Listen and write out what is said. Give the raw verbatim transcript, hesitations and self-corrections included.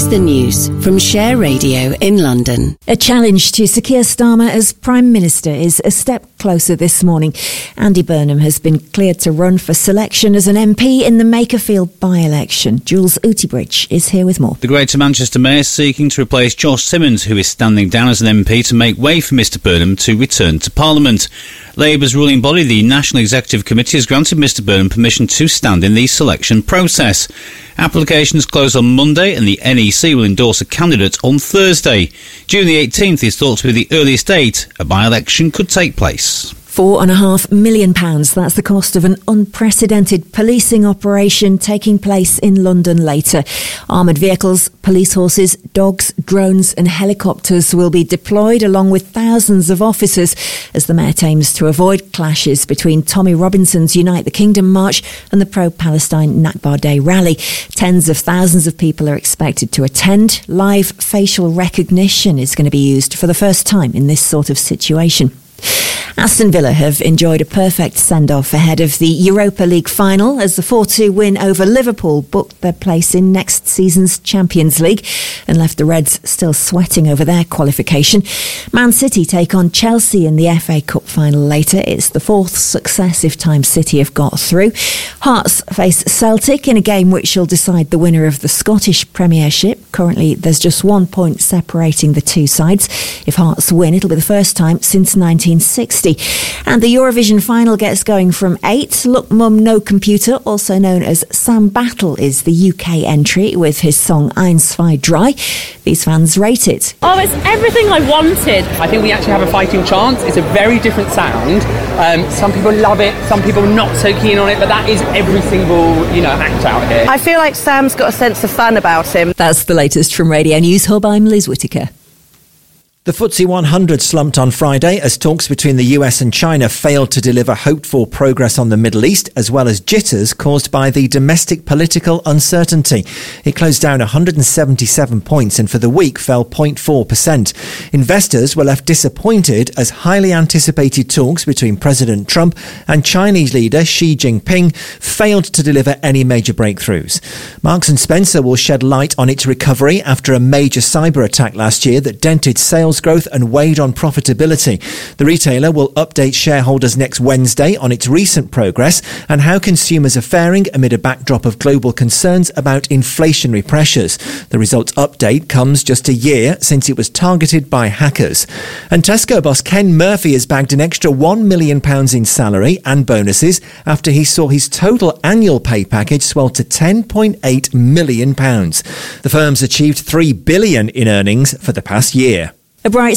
the news from Share Radio in London. A challenge to Sir Keir Starmer as Prime Minister is a step closer this morning. Andy Burnham has been cleared to run for selection as an M P in the Makerfield by-election. Jules Outibridge is here with more. The Greater Manchester Mayor is seeking to replace Josh Simmons, who is standing down as an M P to make way for Mr Burnham to return to Parliament. Labour's ruling body, the National Executive Committee, has granted Mr Burnham permission to stand in the selection process. Applications close on Monday and the N E C will endorse a candidate on Thursday. June the eighteenth is thought to be the earliest date a by-election could take place. Four and a half million pounds. That's the cost of an unprecedented policing operation taking place in London later. Armoured vehicles, police horses, dogs, drones and helicopters will be deployed along with thousands of officers as the Met aims to avoid clashes between Tommy Robinson's Unite the Kingdom March and the pro-Palestine Nakba Day rally. Tens of thousands of people are expected to attend. Live facial recognition is going to be used for the first time in this sort of situation. Aston Villa have enjoyed a perfect send-off ahead of the Europa League final as the four two win over Liverpool booked their place in next season's Champions League and left the Reds still sweating over their qualification. Man City take on Chelsea in the F A Cup final later. It's the fourth successive time City have got through. Hearts face Celtic in a game which will decide the winner of the Scottish Premiership. Currently, there's just one point separating the two sides. If Hearts win, it'll be the first time since nineteen sixty. And the Eurovision final gets going from eight. Look Mum No Computer, also known as Sam Battle, is the U K entry with his song Eins, zwei, drei. These fans rate it. Oh, it's everything I wanted. I think we actually have a fighting chance. It's a very different sound. Um, some people love it, some people not so keen on it, but that is every single, you know, act out here. I feel like Sam's got a sense of fun about him. That's the latest from Radio News Hub. I'm Liz Whittaker. The F T S E one hundred slumped on Friday as talks between the U S and China failed to deliver hoped-for progress on the Middle East, as well as jitters caused by the domestic political uncertainty. It closed down one hundred seventy-seven points and for the week fell zero point four percent. Investors were left disappointed as highly anticipated talks between President Trump and Chinese leader Xi Jinping failed to deliver any major breakthroughs. Marks and Spencer will shed light on its recovery after a major cyber attack last year that dented sales growth and weighed on profitability. The retailer will update shareholders next Wednesday on its recent progress and how consumers are faring amid a backdrop of global concerns about inflationary pressures. The results update comes just a year since it was targeted by hackers. And Tesco boss Ken Murphy has bagged an extra one million pounds in salary and bonuses after he saw his total annual pay package swell to ten point eight million pounds. The firm's achieved three billion pounds in earnings for the past year. A bright